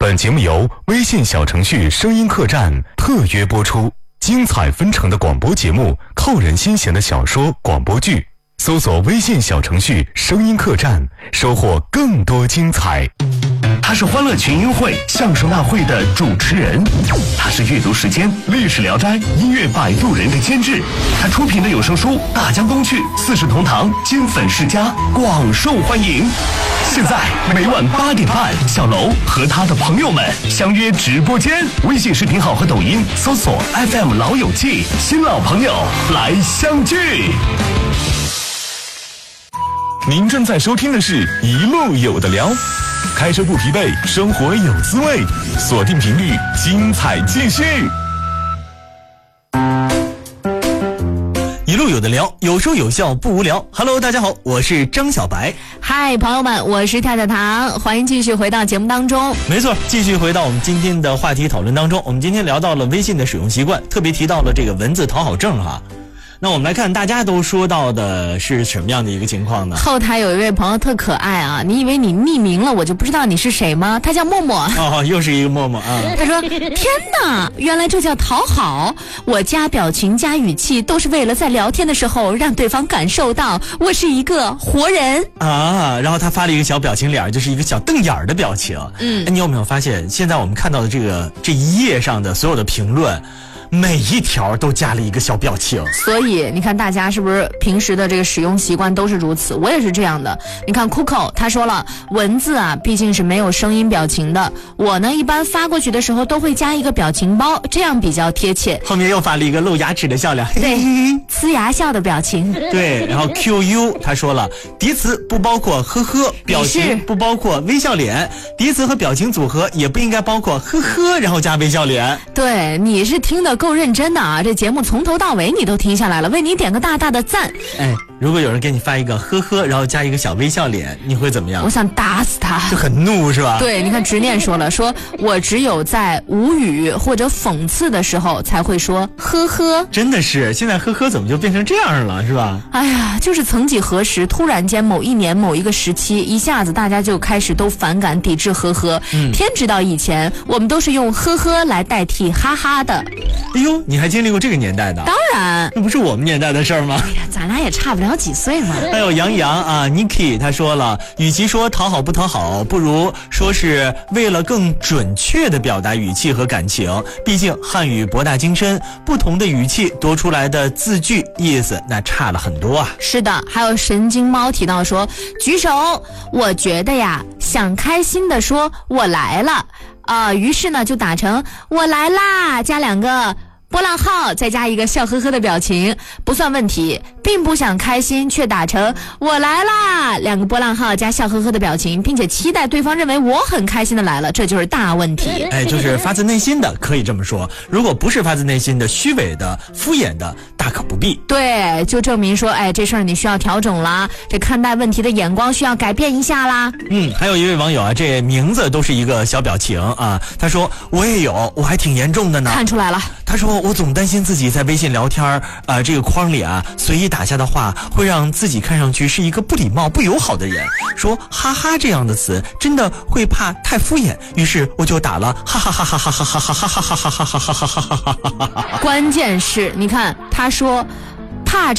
本节目由微信小程序声音客栈特约播出，精彩纷呈的广播节目，扣人心弦的小说广播剧，搜索微信小程序声音客栈，收获更多精彩。 他是欢乐群英会相声大会的主持人，他是阅读时间历史聊斋音乐摆渡人的监制，他出品的有声书《大江东去》四世同堂金粉世家广受欢迎。现在每晚8点半，小楼和他的朋友们相约直播间，微信视频号和抖音搜索 FM 老友记，新老朋友来相聚。 您正在收听的是一路有的聊，开车不疲惫，生活有滋味，锁定频率，精彩继续。 一路有的聊，有说有笑不无聊。Hello， 大家好，我是张小白。 嗨，朋友们，我是跳跳糖，欢迎继续回到节目当中。 没错，继续回到我们今天的话题讨论当中。我们今天聊到了微信的使用习惯，特别提到了这个文字讨好症哈。那我们来看大家都说到的是什么样的一个情况呢？ 后台有一位朋友特可爱啊，你以为你匿名了我就不知道你是谁吗？他叫默默。 哦，又是一个默默啊。 他说天哪，原来这叫讨好，我加表情加语气都是为了在聊天的时候让对方感受到我是一个活人啊。然后他发了一个小表情脸，就是一个小瞪眼的表情。你有没有发现现在我们看到的这一页上的所有的评论，每一条都加了一个小表情， 所以你看大家是不是平时的这个使用习惯都是如此？我也是这样的。你看 Coco 他说了，文字啊毕竟是没有声音表情的，我呢一般发过去的时候都会加一个表情包，这样比较贴切。 后面又发了一个露牙齿的笑脸， 对，呲牙笑的表情。 对，然后 QU 他说了，敌词不包括呵呵，表情不包括微笑脸，敌词和表情组合也不应该包括呵呵然后加微笑脸。 对，你是听得够认真的啊，这节目从头到尾你都听下来了，为你点个大大的赞。 如果有人给你发一个呵呵然后加一个小微笑脸，你会怎么样？ 我想打死他， 就很怒是吧？ 对，你看执念说了，说我只有在无语或者讽刺的时候才会说呵呵。 真的是，现在呵呵怎么就变成这样了是吧？ 哎呀，就是曾几何时，突然间某一年某一个时期，一下子大家就开始都反感抵制呵呵。天知道以前我们都是用呵呵来代替哈哈的。 哎呦，你还经历过这个年代的？ 当然， 那不是我们年代的事儿吗？ 哎呀，咱俩也差不了几岁嘛。 还有杨洋啊 Niki 他说了，与其说讨好不讨好，不如说是为了更准确的表达语气和感情，毕竟汉语博大精深，不同的语气多出来的字句意思那差了很多啊。 是的，还有神经猫提到说，举手，我觉得呀，想开心的说我来了于是呢就打成我来啦加2个波浪号，再加一个笑呵呵的表情，不算问题。并不想开心却打成我来啦2个波浪号加笑呵呵的表情，并且期待对方认为我很开心的来了，这就是大问题。 就是发自内心的可以这么说，如果不是发自内心的虚伪的敷衍的大可不必。 对，就证明说这事儿你需要调整啦，这看待问题的眼光需要改变一下啦。 还有一位网友啊，这名字都是一个小表情啊，他说我也有，我还挺严重的呢。 看出来了。 他说我总担心自己在微信聊天这个框里啊随意打下的话会让自己看上去是一个不礼貌不友好的人，说哈哈这样的词真的会怕太敷衍，于是我就打了哈哈哈哈哈哈哈哈哈哈哈哈哈哈哈哈哈。 关键是你看他说怕